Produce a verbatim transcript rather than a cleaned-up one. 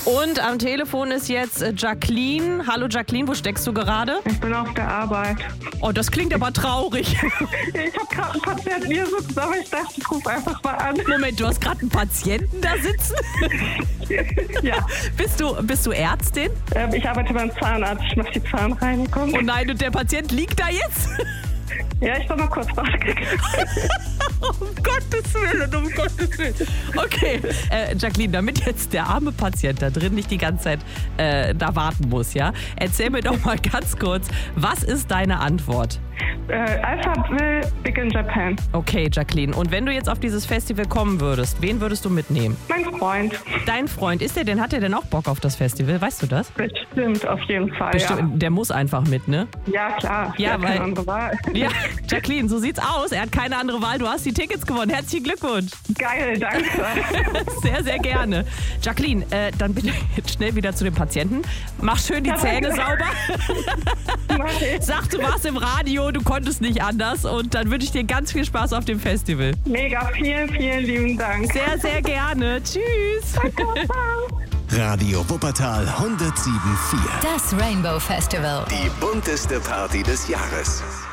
Und am Telefon ist jetzt äh, Jacqueline. Hallo Jacqueline, wo steckst du gerade? Ich bin auf der Arbeit. Oh, das klingt aber traurig. Ich habe gerade einen Patienten hier sitzen, aber ich dachte, ich rufe einfach mal an. Moment, du hast gerade einen Patienten da sitzen? Ja. Bist du, bist du Ärztin? Ähm, ich arbeite beim Zahnarzt, ich mache die Zahnreinigung. Oh nein, und der Patient liegt da jetzt? Ja, ich soll mal kurz rausgehen. Um Gottes Willen, um Gottes Willen. Okay, äh, Jacqueline, damit jetzt der arme Patient da drin nicht die ganze Zeit äh, da warten muss, ja? Erzähl mir doch mal ganz kurz, was ist deine Antwort? Äh, Alphaville, Big in Japan. Okay, Jacqueline, und wenn du jetzt auf dieses Festival kommen würdest, wen würdest du mitnehmen? Mein Freund. Dein Freund, ist der denn, hat der denn auch Bock auf das Festival? Weißt du das? Bestimmt, auf jeden Fall, Bestimmt, der muss einfach mit, ne? ja. Ja, klar. Ja, Der hat weil- keine andere Wahl. Ja, Jacqueline, so sieht's aus. Er hat keine andere Wahl. Du hast die Tickets gewonnen. Herzlichen Glückwunsch. Geil, danke. Sehr, sehr gerne. Jacqueline, äh, dann bitte jetzt schnell wieder zu den Patienten. Mach schön die Ja, Zähne danke. sauber. Mach ich. Sag, du warst im Radio, du konntest nicht anders. Und dann wünsche ich dir ganz viel Spaß auf dem Festival. Mega, vielen, vielen lieben Dank. Sehr, sehr gerne. Tschüss. Ciao. Radio Wuppertal hundertsieben Komma vier. Das Rainbow Festival. Die bunteste Party des Jahres.